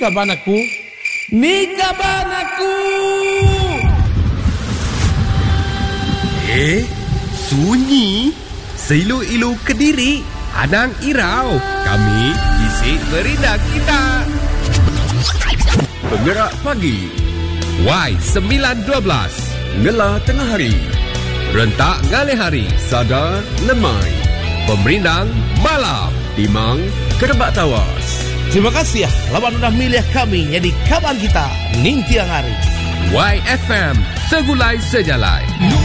Kaban aku, ni kaban aku. Sunyi. Seilu-ilu Kediri, Anang Irau. Kami isi berindah kita. Penggerak pagi Y912 Ngelah tengah hari, rentak ngalih hari, Sadar lemai, Pemerindang malam, Timang kerebak tawas. Terima kasih ya, lawan udah milih kami jadi kaban kita ning tiang hari. YFM segulai sejalai.